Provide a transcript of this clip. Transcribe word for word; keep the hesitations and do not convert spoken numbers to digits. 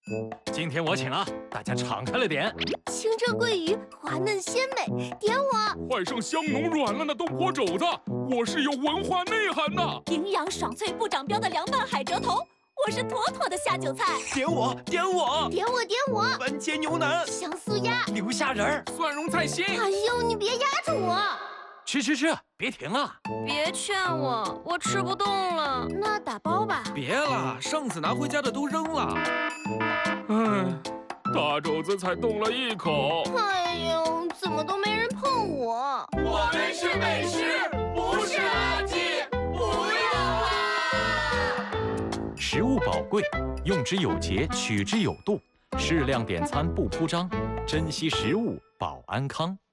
今天我请啊，大家敞开了点。 清蒸桂鱼滑嫩鲜美，点我！ 换上香浓软烂的东坡肘子，我是有文化内涵的。 营养爽脆不长膘的凉拌海蜇头，我是妥妥的下酒菜。 点我，点我， 点我，点我！ 番茄牛腩， 香酥鸭， 牛虾仁儿， 蒜蓉菜心。 哎呦，你别压着我！ 吃吃吃，别停啊！ 别劝我，我吃不动了。 那打包吧。 别了，上次拿回家的都扔了。 唉，大肘子才动了一口。 哎呦，怎么都没人碰我？ 我们是美食，不是垃圾，不要啊！ 食物宝贵，用之有节，取之有度，适量点餐不铺张，珍惜食物保安康。